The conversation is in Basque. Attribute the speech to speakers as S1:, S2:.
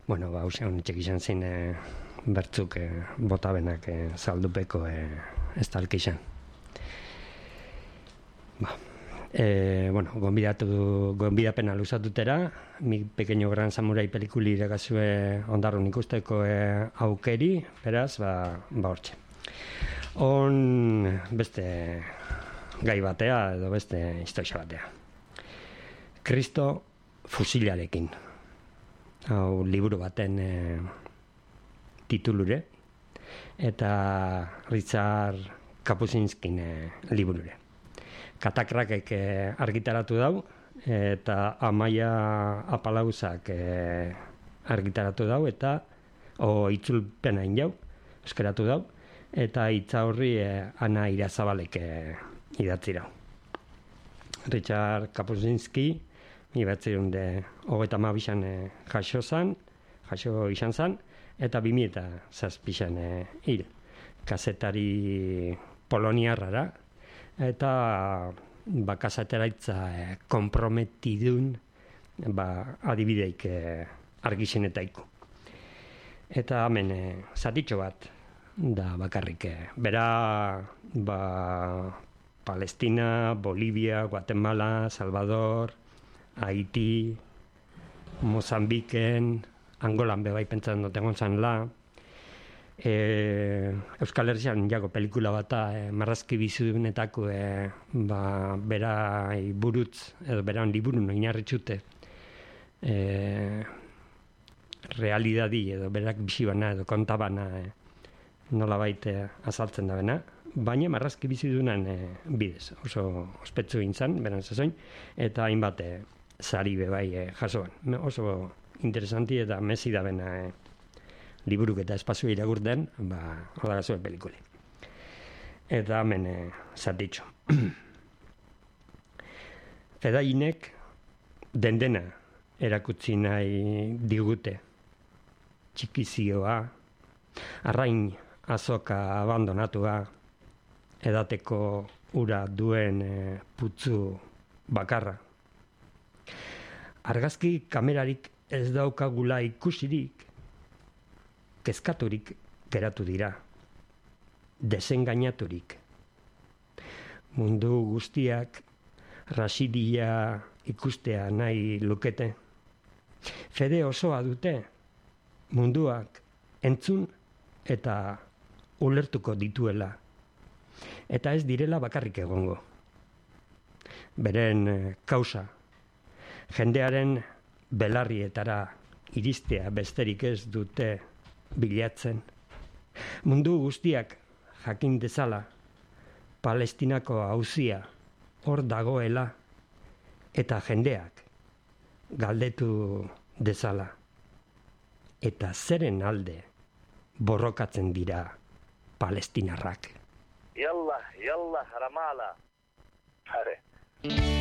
S1: Bueno, hausia honetxek izan zen bertzuk botabenak zaldupeko ez talk izan. Gonbidapena luzatutera, Mi pequeño gran samurai pelikuli irakazue ondarrun ikusteko aukeri, beraz, hortxe. Beste gai batea edo beste historia batea. Kristo fusilarekin. Hau liburu baten titulure eta Richard Kapusinskin liburure. Katakrakek argitaratu dau eta Amaia Apalauzak argitaratu dau eta itzulpena injau eskeratu dau eta hitza horri Ana Irazabalek idatzi dau. Richard Kapusinski 1932an jaso izan zan eta 2007an hil. Kazetari poloniarrara eta kazetaraitza komprometidun adibideik argizenetaiko. Eta hemen zatitxo bat da bakarrik. Bera Palestina, Bolivia, Guatemala, Salvador, Haiti, Mozambiken, Angolan bebai pentsan dut egon zan la. Euskal Herrian jago pelikula bata marrazki bizudunetako bera burutz edo beran liburun oinarritxute realidadi edo berak bizibana edo kontabana nolabait azaltzen da bena, baina marrazki bizidunan bidez, oso ospetsu gintzan, beran zazoin, eta hainbat sari bebai jasoan. Oso interesanti eta mezi da bena liburuk eta espazio iragurten, hola gazue pelikuli. Eta hemen zatitxo. Fedainek dendena erakutsi nahi digute. Txikizioa, arrain azoka abandonatua, edateko ura duen putzu bakarra. Argazki kamerarik ez daukagula ikusirik, kezkaturik geratu dira, desengainaturik. Mundu guztiak rasidia ikustea nahi lukete. Fede osoa dute, munduak entzun eta ulertuko dituela. Eta ez direla bakarrik egongo. Beren kausa, jendearen belarrietara iristea besterik ez dute bilatzen. Mundu guztiak jakin dezala, Palestinako auzia hor dagoela eta jendeak galdetu dezala. Eta zeren alde borrokatzen dira palestinarrak.
S2: Yalla, Ramala. Hare.